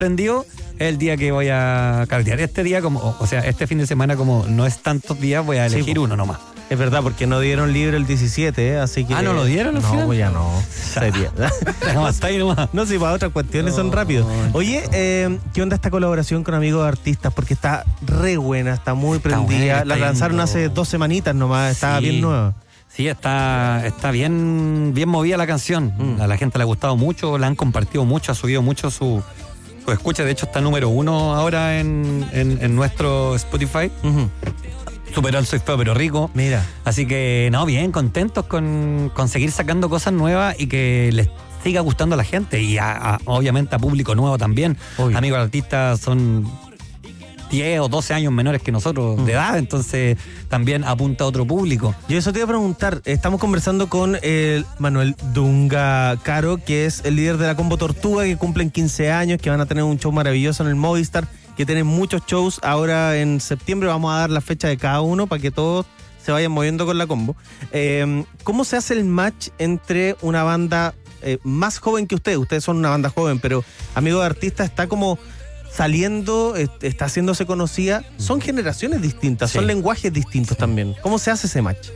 prendido, es el día que voy a carretear. Este día, este fin de semana, como no es tantos días, voy a elegir uno nomás. Es verdad, porque no dieron libre el 17, así que... ¿no lo dieron al final? No, pues ya no. Sería. Hasta ahí nomás. No, si para otras cuestiones son rápidos. Oye, ¿qué onda esta colaboración con Amigos Artistas? Porque está re buena, está muy prendida. La lanzaron hace 2 semanitas nomás, estaba bien nueva. Sí, está bien movida la canción. A la gente le ha gustado mucho, la han compartido mucho, ha subido mucho su escucha. De hecho, está número 1 ahora en nuestro Spotify. Superó el Soy Feo Pero Rico. Mira. Así que, bien contentos con seguir sacando cosas nuevas y que les siga gustando a la gente. Y obviamente a público nuevo también. Obvio. Amigos Artistas son 10 o 12 años menores que nosotros de edad, entonces también apunta a otro público. Yo eso te iba a preguntar, estamos conversando con Manuel Dunga Caro, que es el líder de la Combo Tortuga, que cumplen 15 años, que van a tener un show maravilloso en el Movistar, que tienen muchos shows ahora en septiembre. Vamos a dar la fecha de cada uno para que todos se vayan moviendo con la combo. ¿Cómo se hace el match entre una banda más joven que ustedes son una banda joven, pero Amigos de Artistas está como saliendo, está haciéndose conocida? Son generaciones distintas, son lenguajes distintos también. ¿Cómo se hace ese match?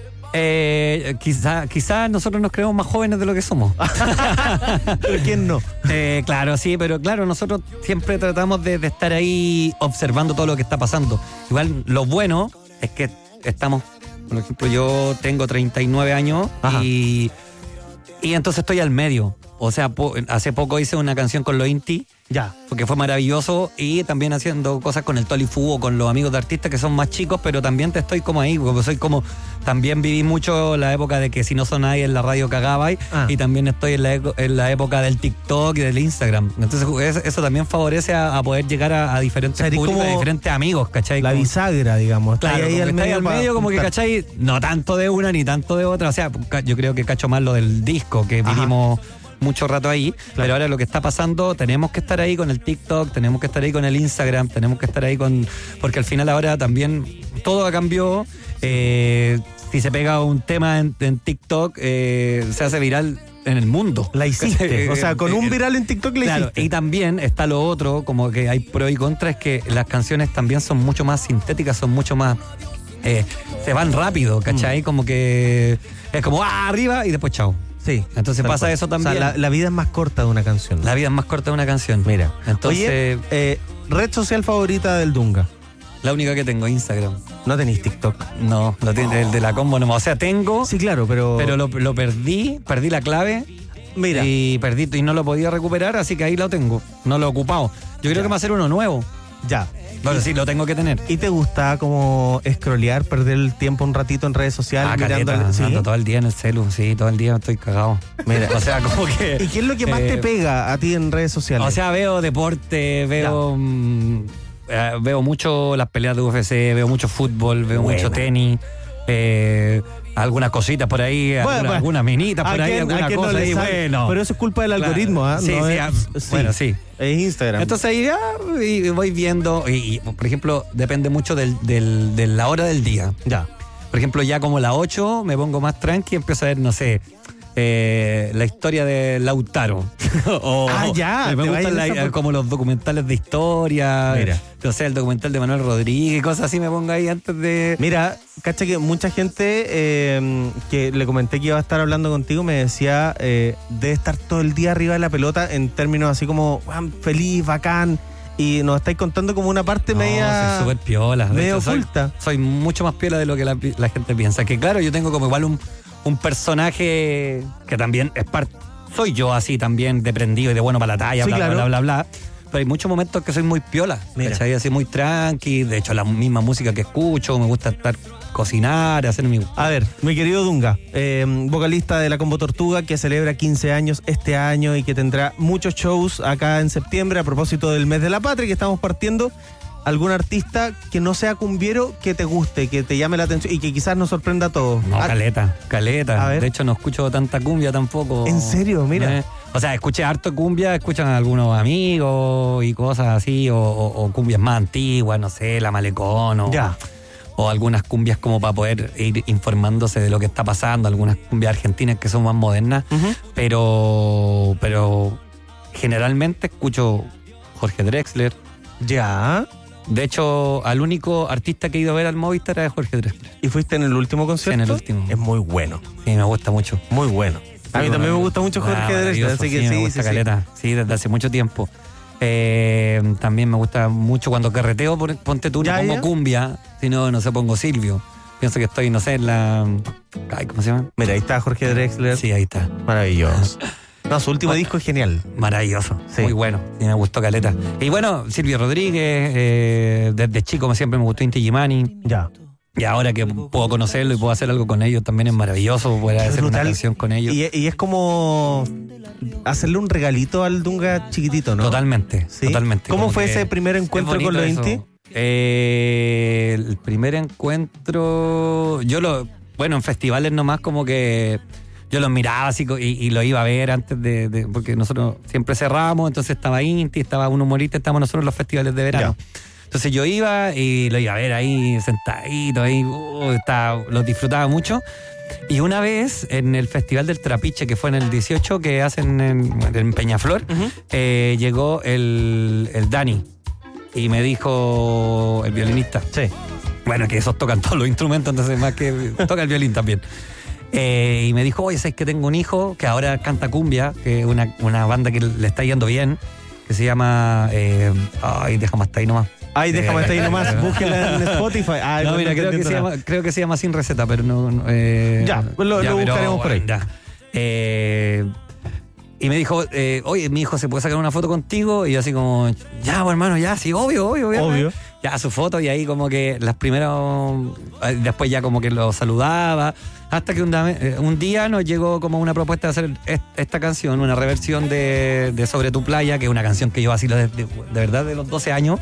Quizá nosotros nos creemos más jóvenes de lo que somos. ¿Pero quién no? Claro, sí, pero claro, nosotros siempre tratamos de estar ahí observando todo lo que está pasando. Igual lo bueno es que estamos, por ejemplo, yo tengo 39 años y entonces estoy al medio. O sea, hace poco hice una canción con los Inti. Ya. Porque fue maravilloso, y también haciendo cosas con el Toli Fu o con los Amigos de Artistas que son más chicos, pero también estoy como ahí, porque soy como, también viví mucho la época de que si no sonaba en la radio cagaba y también estoy en la época del TikTok y del Instagram. Entonces eso también favorece a poder llegar a diferentes públicos, a diferentes amigos, ¿cachai? La bisagra, digamos. Claro, ahí al medio como que, ¿cachai? No tanto de una ni tanto de otra. O sea, yo creo que cacho más lo del disco, que vivimos mucho rato ahí, pero ahora lo que está pasando, tenemos que estar ahí con el TikTok, tenemos que estar ahí con el Instagram, tenemos que estar ahí porque al final ahora también todo cambió. Si se pega un tema en TikTok, se hace viral en el mundo. La hiciste. O sea, con un viral en TikTok la hiciste. Y también está lo otro, como que hay pro y contra, es que las canciones también son mucho más sintéticas, son mucho más... se van rápido, ¿cachai? Como que es como arriba y después chao. Sí. Entonces pasa eso también. O sea, la vida es más corta de una canción. La vida es más corta de una canción. Mira. Entonces, oye, red social favorita del Dunga. La única que tengo, Instagram. ¿No tenéis TikTok? No, lo tiene el de la combo nomás. O sea, tengo. Sí, claro, pero lo perdí la clave. Mira. Y no lo podía recuperar, así que ahí lo tengo. No lo he ocupado. Yo creo que me va a hacer uno nuevo. Ya. Bueno, sí, lo tengo que tener. ¿Y te gusta como scrollear, perder el tiempo un ratito en redes sociales? Caleta, ¿sí? Ando todo el día en el celu, sí, todo el día estoy cagado. Mira, o sea, como que... ¿Y qué es lo que más te pega a ti en redes sociales? O sea, veo deporte, veo mucho las peleas de UFC, veo mucho fútbol, veo mucho tenis, algunas cositas por ahí, algunas minitas por ahí, algunas cosas ahí, bueno. Pero eso es culpa del algoritmo, ¿ah? Sí, bueno, sí. Es Instagram. Entonces ahí y voy viendo, y por ejemplo, depende mucho de la hora del día. Ya. Por ejemplo, ya como las 8 me pongo más tranqui y empiezo a ver, no sé, la historia de Lautaro. Me gustan como los documentales de historia. Mira. O sea, el documental de Manuel Rodríguez, cosas así me pongo ahí antes de... Mira, cacha que mucha gente que le comenté que iba a estar hablando contigo me decía de estar todo el día arriba de la pelota en términos así como feliz, bacán, y nos estáis contando como una parte media... Soy súper piola. Medio oculta. Soy mucho más piola de lo que la gente piensa. Que claro, yo tengo como igual un personaje que también es parte... Soy yo así también, de prendido y de bueno para la talla, sí, bla, claro. bla, bla, bla. Pero hay muchos momentos que soy muy piola, ¿cachai? Así muy tranqui, de hecho la misma música que escucho, me gusta cocinar, hacer mi... A ver, mi querido Dunga, vocalista de la Combo Tortuga, que celebra 15 años este año y que tendrá muchos shows acá en septiembre a propósito del mes de la patria que estamos partiendo. ¿Algún artista que no sea cumbiero que te guste, que te llame la atención y que quizás nos sorprenda a todos? No, caleta. A ver. De hecho, no escucho tanta cumbia tampoco. ¿En serio? Mira. O sea, escuché harto cumbia, escuchan a algunos amigos y cosas así, o cumbias más antiguas, no sé, La Malecón, o algunas cumbias como para poder ir informándose de lo que está pasando, algunas cumbias argentinas que son más modernas, pero generalmente escucho Jorge Drexler. Ya. De hecho, al único artista que he ido a ver al Movistar era Jorge Drexler. ¿Y fuiste en el último concierto? En el último. Es muy bueno. Sí, me gusta mucho. Muy bueno. A mí también me gusta mucho Jorge Drexler, así que me gusta caleta. Sí, desde hace mucho tiempo. También me gusta mucho cuando carreteo, ponte tú, no pongo cumbia, sino, no sé, pongo Silvio. Pienso que estoy, no sé, en la... Ay, ¿cómo se llama? Mira, ahí está Jorge Drexler. Sí, ahí está. Maravilloso. No, su último disco es genial. Maravilloso, sí. Muy bueno, y me gustó caleta. Y bueno, Silvio Rodríguez, desde chico siempre me gustó Inti Illimani. Ya. Y ahora que puedo conocerlo y puedo hacer algo con ellos, también es maravilloso poder hacer una canción con ellos. Y es como hacerle un regalito al Dunga chiquitito, ¿no? Totalmente, ¿sí? Totalmente. ¿Cómo fue ese primer encuentro con los Inti? El primer encuentro, bueno, en festivales nomás como que yo los miraba así y lo iba a ver antes porque nosotros siempre cerrábamos, entonces estaba Inti, estaba un humorista, estábamos nosotros en los festivales de verano. Ya. Entonces yo iba y lo iba a ver ahí sentadito, ahí, lo disfrutaba mucho. Y una vez en el Festival del Trapiche, que fue en el 18, que hacen en Peñaflor, llegó el Dani y me dijo, el violinista. Sí. Bueno, que esos tocan todos los instrumentos, entonces más que toca el violín también. Y me dijo, oye, ¿sabes que tengo un hijo que ahora canta cumbia, que es una banda que le está yendo bien, que se llama... déjame hasta ahí nomás. Déjame hasta ahí nomás, búsquela en Spotify. No, mira, creo que se llama Sin Receta, pero no... lo buscaremos por ahí. Ya. Y me dijo, oye, mi hijo, ¿se puede sacar una foto contigo? Y yo así como, ya, bueno, hermano, ya, sí, obvio. Ya, su foto, y ahí como que las primeras... Después ya como que lo saludaba, hasta que un día nos llegó como una propuesta de hacer esta canción, una reversión de Sobre tu playa, que es una canción que yo vacilo de verdad de los 12 años,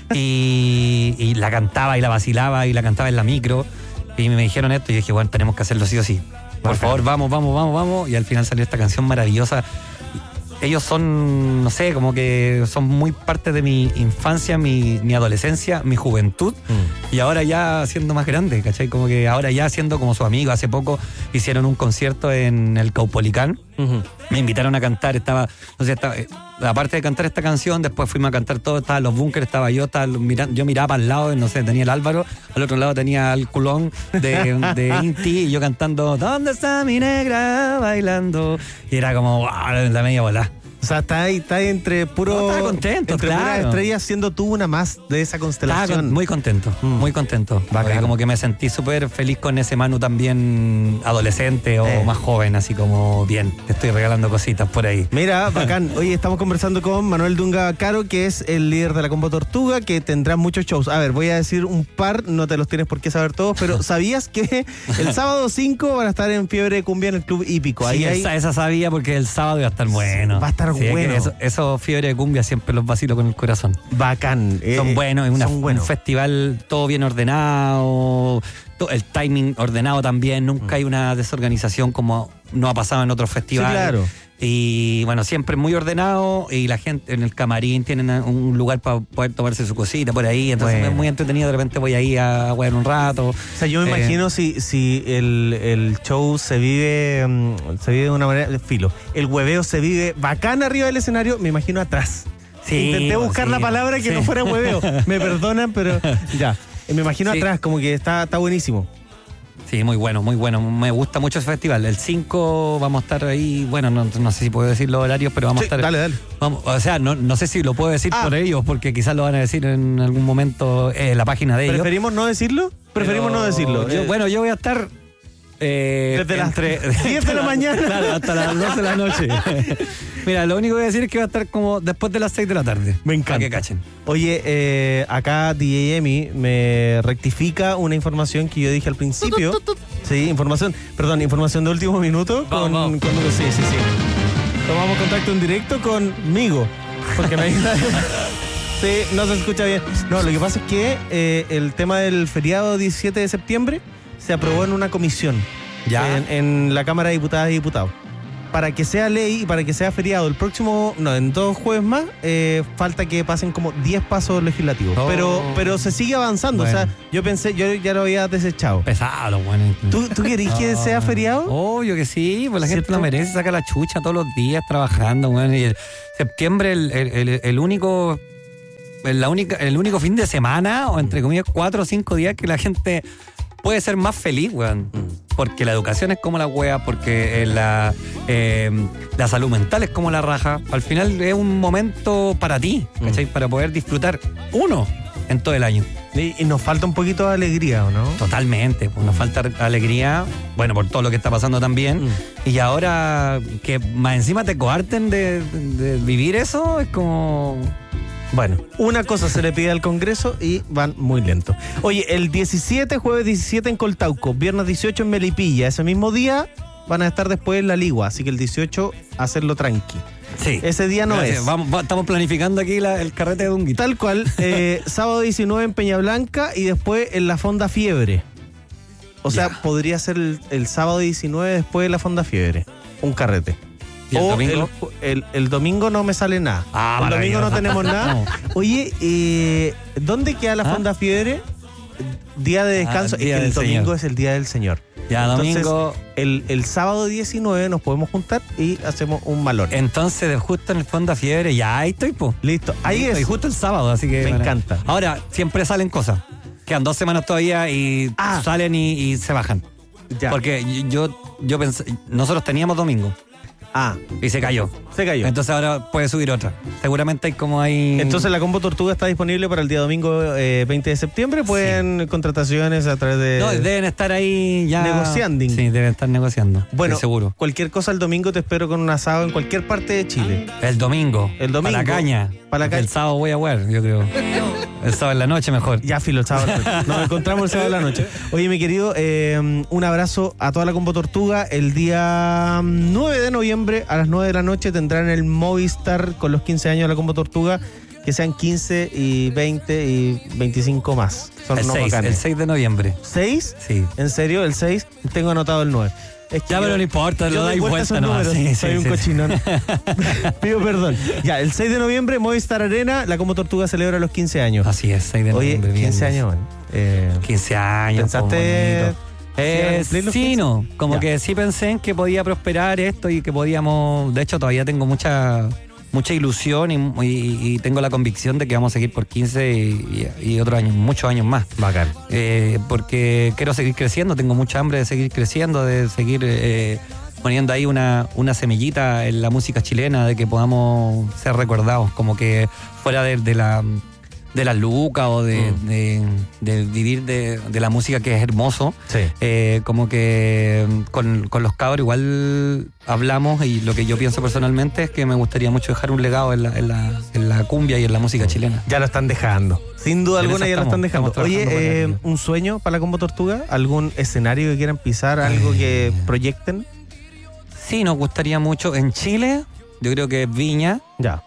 y la cantaba y la vacilaba y la cantaba en la micro, y me dijeron esto, y yo dije, bueno, tenemos que hacerlo sí o sí. Por favor, vamos. Y al final salió esta canción maravillosa. Ellos son, no sé, como que son muy parte de mi infancia, mi adolescencia, mi juventud. Y ahora ya siendo más grande, ¿cachai? Como que ahora ya siendo como su amigo. Hace poco hicieron un concierto en el Caupolicán. Me invitaron a cantar, aparte de cantar esta canción, después fuimos a cantar todo, estaban los bunkers, yo miraba para el lado, no sé, tenía el Álvaro, al otro lado tenía el culón de Inti, y yo cantando ¿Dónde está mi negra? Bailando, y era como wow, la media bola. O sea, está ahí entre puro... estaba contento, entre puras estrellas, siendo tú una más de esa constelación. Muy contento, muy contento. Porque como que me sentí súper feliz con ese Manu también adolescente o más joven, así como bien. Te estoy regalando cositas por ahí. Mira, bacán. Hoy estamos conversando con Manuel Dunga Caro, que es el líder de la Combo Tortuga, que tendrá muchos shows. A ver, voy a decir un par, no te los tienes por qué saber todos, pero ¿sabías que el sábado 5 van a estar en Fiebre de Cumbia en el Club Hípico? Sí, esa sabía, porque el sábado iba a estar bueno. Va a estar bueno. Eso Fiebre de Cumbia siempre los vacilo con el corazón. Bacán. Son buenos, es un festival todo bien ordenado, el timing ordenado también, nunca hay una desorganización como no ha pasado en otros festivales. Sí, claro. Y bueno, siempre muy ordenado, y la gente en el camarín tienen un lugar para poder tomarse su cosita por ahí, entonces es muy entretenido. De repente voy ahí a jugar un rato. O sea, yo me imagino si el show se vive de una manera de filo, el hueveo se vive bacán arriba del escenario, me imagino atrás. Sí, intenté buscar la palabra que no fuera hueveo. Me perdonan, pero ya. Me imagino atrás, como que está buenísimo. Sí, muy bueno. Me gusta mucho ese festival. El 5 vamos a estar ahí, bueno, no sé si puedo decir los horarios, pero vamos a estar... Dale. Vamos, o sea, no sé si lo puedo decir por ellos, porque quizás lo van a decir en algún momento en la página de ellos. ¿Preferimos no decirlo? Yo voy a estar... desde las 10 de la mañana. Claro, hasta las 12 de la noche. Mira, lo único que voy a decir es que va a estar como después de las 6 de la tarde. Me encanta. Para que cachen. Oye, acá DJ Emi me rectifica una información que yo dije al principio. Sí, información de último minuto. Vamos. Sí. Tomamos contacto en directo conmigo. Porque me sí, no se escucha bien. No, lo que pasa es que el tema del feriado 17 de septiembre se aprobó en una comisión. Ya. En la Cámara de Diputadas y Diputados. para que sea ley y para que sea feriado el próximo, en 2 jueves más, falta que pasen como 10 pasos legislativos. Pero se sigue avanzando. Bueno. O sea, yo ya lo había desechado. Pesado, bueno. ¿Tú querés que sea feriado? Obvio que sí, pues la gente ¿Cierto? lo merece, saca la chucha todos los días trabajando, bueno, y septiembre el único fin de semana, o entre comillas 4 o 5 días que la gente puede ser más feliz, weón. Porque la educación es como la wea, porque la salud mental es como la raja. Al final es un momento para ti, ¿cachai? Para poder disfrutar uno en todo el año. Y nos falta un poquito de alegría, ¿o no? Totalmente, pues nos falta alegría, bueno, por todo lo que está pasando también. Y ahora que más encima te coarten de vivir eso, es como... Bueno, una cosa se le pide al Congreso y van muy lento. Oye, el 17, jueves 17 en Coltauco, viernes 18 en Melipilla. Ese mismo día van a estar después en La Ligua, así que el 18 hacerlo tranqui. Sí. Ese día no Gracias. es. Estamos planificando aquí el carrete de Dunguito. Tal cual, sábado 19 en Peña Blanca y después en la Fonda Fiebre. O sea, podría ser el sábado 19 después de la Fonda Fiebre. Un carrete. ¿Y el domingo? El domingo no me sale nada. El domingo no tenemos nada. No. Oye, ¿dónde queda la Fonda Fiebre? Día de descanso. Día el del domingo Señor. es el Día del Señor. Ya, Entonces, domingo. El sábado 19 nos podemos juntar y hacemos un malón. Entonces, justo en el Fonda Fiebre, ya ahí estoy, po. Listo. Ahí Listo, es. y justo el sábado, así que... Me bueno. encanta. Ahora, siempre salen cosas. Quedan 2 semanas todavía y salen y se bajan. Ya. Porque yo pensé... Nosotros teníamos domingo y se cayó. Se cayó. Entonces ahora puede subir otra. Seguramente hay Entonces la Combo Tortuga está disponible para el día domingo 20 de septiembre. Pueden contrataciones a través de... No, deben estar ahí ya... Negociando. Sí, deben estar negociando. Bueno, estoy seguro. cualquier cosa el domingo te espero con un asado en cualquier parte de Chile. El domingo. El domingo. Para la caña. Para la caña. El sábado voy a jugar, yo creo. El sábado en la noche mejor. Ya filo, el sábado. Nos encontramos el sábado de la noche. Oye, mi querido, un abrazo a toda la Combo Tortuga. El día 9 de noviembre a las 9 de la noche tendrán el Movistar con los 15 años de la Combo Tortuga, que sean 15 y 20 y 25 más. Son El unos 6, bacanes. el 6 de noviembre. ¿6? Sí. ¿En serio? ¿El 6? Tengo anotado el 9. Es que Ya, pero no importa, yo lo doy dais vuelta a vuelta esos nomás. números. Sí, Soy un sí. cochinón. Pido perdón. Ya, el 6 de noviembre, Movistar Arena, la Combo Tortuga celebra los 15 años. Así es, 6 de Oye, noviembre. 15 años, man. 15 años. ¿Pensaste cumplir los Sí, 15? no. Como Ya. que sí pensé en que podía prosperar esto y que podíamos... De hecho, todavía tengo mucha ilusión y tengo la convicción de que vamos a seguir por 15 y otros años, muchos años más. Bacán. Porque quiero seguir creciendo, tengo mucha hambre de seguir creciendo, de seguir poniendo ahí una semillita en la música chilena, de que podamos ser recordados, como que fuera de la luca o de vivir de la música, que es hermoso. Sí. Como que con los cabros igual hablamos, y lo que yo pienso personalmente es que me gustaría mucho dejar un legado en la cumbia y en la música chilena. Ya lo están dejando. Sin duda En alguna eso ya lo están dejando. estamos trabajando Oye, con ello. ¿un sueño para la Combo Tortuga? ¿Algún escenario que quieran pisar? ¿Algo que proyecten? Sí, nos gustaría mucho en Chile, yo creo que Viña. Ya.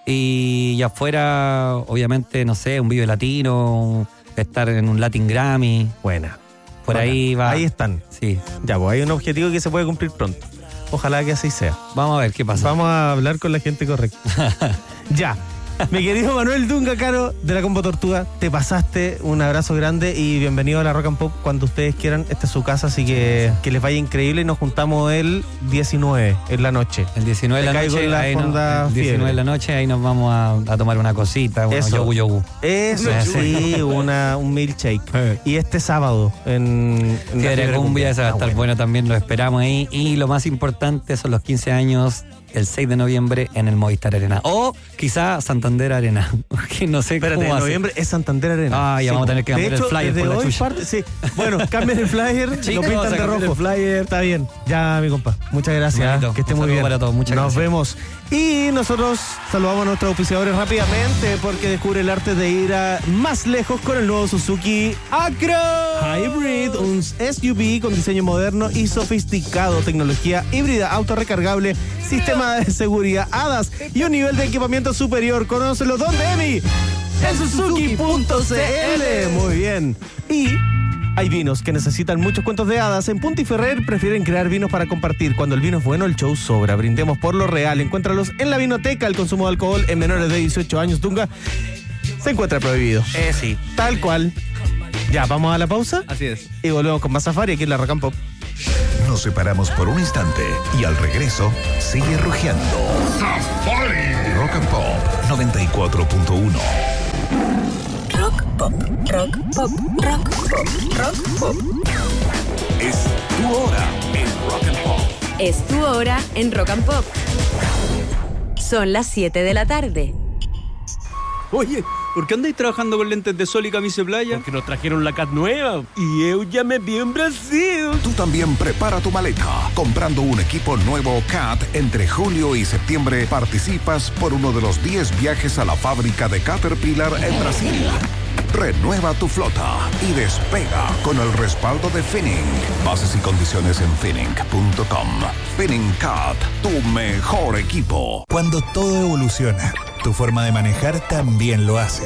Y afuera, obviamente, no sé, un Vive Latino, estar en un Latin Grammy. Buena. Por Bacán. ahí va. Ahí están. Sí. Ya, pues hay un objetivo que se puede cumplir pronto. Ojalá que así sea. Vamos a ver qué pasa. Vamos a hablar con la gente correcta. Ya. Mi querido Manuel Dunga Caro de la Combo Tortuga, te pasaste, un abrazo grande y bienvenido a la Rock and Pop cuando ustedes quieran. Esta es su casa, así que les vaya increíble, y nos juntamos el 19 en la noche. El 19 de Te la caigo noche, en la ahí Fonda el 19 Fiebre. de la noche, ahí nos vamos a tomar una cosita, bueno, Eso. yogu yogu. Eso, sí, un milkshake. Y este sábado en la Fiebre Fiebre Cumbia, esa va a estar bueno. bueno también, lo esperamos ahí. Y lo más importante son los 15 años, el 6 de noviembre en el Movistar Arena. O quizá Santander Arena, que no sé Espérate, cómo en va a ser. noviembre es Santander Arena. Ah, ya vamos a tener que cambiar de hecho, el flyer desde por la hoy chucha. sí. Bueno, cambien el flyer, Chicos, lo pintan de a cambiar rojo. el flyer. Está bien. Ya, mi compa. Muchas gracias. Bonito. Que esté Un muy saludo bien. para todos. Muchas Nos gracias. vemos. Y nosotros saludamos a nuestros auspiciadores rápidamente, porque descubre el arte de ir más lejos con el nuevo Suzuki Acro Hybrid, un SUV con diseño moderno y sofisticado, tecnología híbrida, auto recargable, sistema de seguridad ADAS y un nivel de equipamiento superior. Conócelo, ¿dónde, Emi? En Suzuki.cl. Muy bien. Y Hay vinos que necesitan muchos cuentos de hadas. En Punti Ferrer prefieren crear vinos para compartir. Cuando el vino es bueno, el show sobra. Brindemos por lo real. Encuéntralos en la vinoteca. El consumo de alcohol en menores de 18 años, Dunga, se encuentra prohibido. Sí. Tal cual. Ya, vamos a la pausa. Así es. Y volvemos con más Safari aquí en la Rock and Pop. Nos separamos por un instante y al regreso sigue rugiendo. Safari. Rock and Pop 94.1. Rock Pop, Rock Pop, Rock Pop, Rock Pop. Es tu hora en Rock and Pop. Es tu hora en Rock and Pop. Son las 7 de la tarde. Oye, ¿por qué andáis trabajando con lentes de sol y camisa de playa? Porque nos trajeron la CAT nueva y yo ya me vi en Brasil. Tú también prepara tu maleta. Comprando un equipo nuevo CAT entre julio y septiembre participas por uno de los 10 viajes a la fábrica de Caterpillar en Brasil. Renueva tu flota y despega con el respaldo de Finning. Bases y condiciones en finning.com. Finning CAT, tu mejor equipo. Cuando todo evoluciona, tu forma de manejar también lo hace.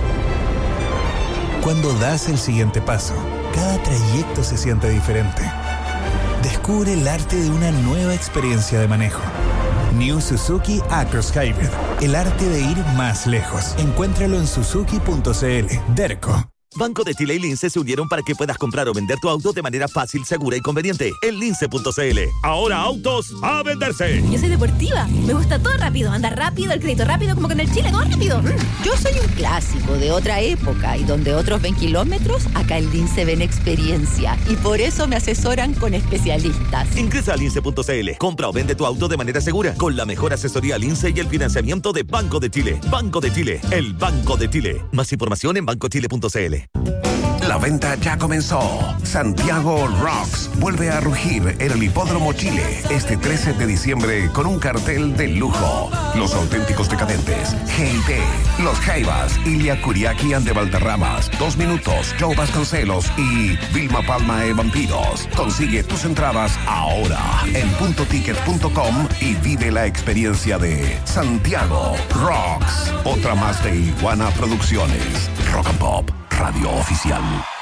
Cuando das el siguiente paso, cada trayecto se siente diferente. Descubre el arte de una nueva experiencia de manejo. New Suzuki Acros Hybrid. El arte de ir más lejos. Encuéntralo en suzuki.cl. Derco. Banco de Chile y Lince se unieron para que puedas comprar o vender tu auto de manera fácil, segura y conveniente en lince.cl. Ahora autos a venderse. Yo soy deportiva, me gusta todo rápido, andar rápido, el crédito rápido, como que en el Chile todo rápido. Yo soy un clásico de otra época y donde otros ven kilómetros, acá en Lince ven experiencia y por eso me asesoran con especialistas. Ingresa a lince.cl, compra o vende tu auto de manera segura con la mejor asesoría Lince y el financiamiento de Banco de Chile. Banco de Chile, el Banco de Chile. Más información en bancochile.cl. La venta ya comenzó. Santiago Rocks vuelve a rugir en el Hipódromo Chile este 13 de diciembre con un cartel de lujo. Los auténticos decadentes, G&T, Los Jaivas, Ilia Kuriaki and de Valderramas, 2 Minutos, Joe Vasconcelos y Vilma Palma e Vampiros. Consigue tus entradas ahora en puntoticket.com y vive la experiencia de Santiago Rocks. Otra más de Iguana Producciones. Rock and Pop, radio oficial.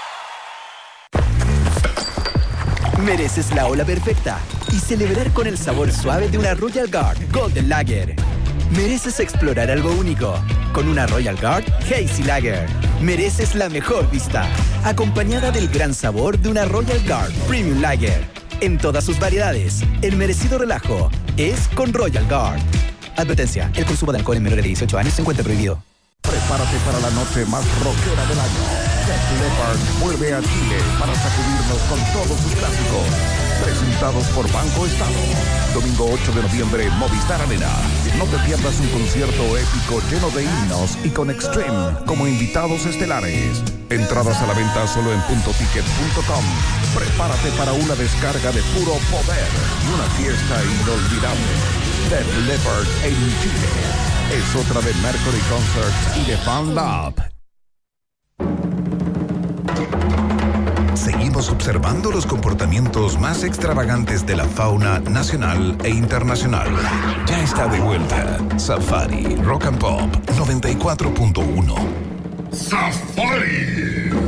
Mereces la ola perfecta y celebrar con el sabor suave de una Royal Guard Golden Lager. Mereces explorar algo único con una Royal Guard Hazy Lager. Mereces la mejor vista, acompañada del gran sabor de una Royal Guard Premium Lager. En todas sus variedades, el merecido relajo es con Royal Guard. Advertencia, el consumo de alcohol en menores de 18 años se encuentra prohibido. Prepárate para la noche más rockera del año. Def Leppard vuelve a Chile para sacudirnos con todos sus clásicos. Presentados por Banco Estado. Domingo 8 de noviembre, Movistar Arena. No te pierdas un concierto épico lleno de himnos y con Extreme como invitados estelares. Entradas a la venta solo en puntoticket.com. Prepárate para una descarga de puro poder y una fiesta inolvidable. Def Leppard en Chile. Es otra de Mercury Concerts y de Fan Lab. Seguimos observando los comportamientos más extravagantes de la fauna nacional e internacional. Ya está de vuelta Safari Rock and Pop 94.1. Safari.